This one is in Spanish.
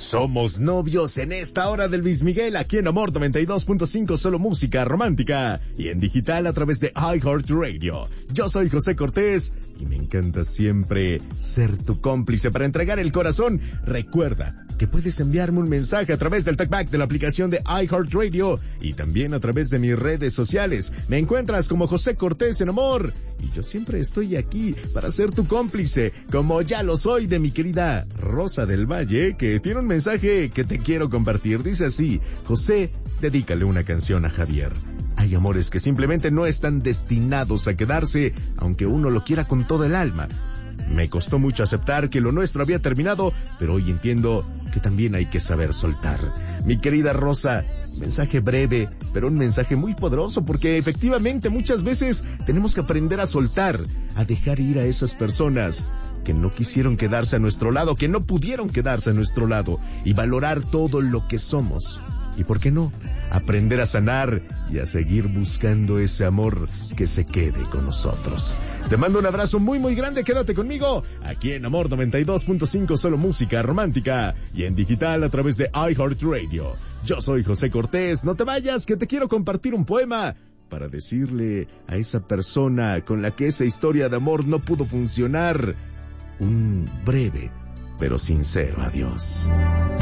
Somos novios en esta hora del Luis Miguel, aquí en Amor 92.5, solo música romántica, y en digital a través de iHeartRadio. Yo soy José Cortés y me encanta siempre ser tu cómplice para entregar el corazón. Recuerda que puedes enviarme un mensaje a través del talkback de la aplicación de iHeartRadio y también a través de mis redes sociales. Me encuentras como José Cortés en Amor y yo siempre estoy aquí para ser tu cómplice, como ya lo soy de mi querida Rosa del Valle, que tiene un mensaje que te quiero compartir. Dice así: José, dedícale una canción a Javier. Hay amores que simplemente no están destinados a quedarse, aunque uno lo quiera con todo el alma. Me costó mucho aceptar que lo nuestro había terminado, pero hoy entiendo que también hay que saber soltar. Mi querida Rosa, mensaje breve, pero un mensaje muy poderoso, porque efectivamente muchas veces tenemos que aprender a soltar, a dejar ir a esas personas que no quisieron quedarse a nuestro lado, que no pudieron quedarse a nuestro lado, y valorar todo lo que somos. Y por qué no, aprender a sanar y a seguir buscando ese amor que se quede con nosotros. Te mando un abrazo muy muy grande, quédate conmigo, aquí en Amor 92.5, solo música romántica, y en digital a través de iHeartRadio. Yo soy José Cortés, no te vayas, que te quiero compartir un poema para decirle a esa persona con la que esa historia de amor no pudo funcionar, un breve pero sincero adiós.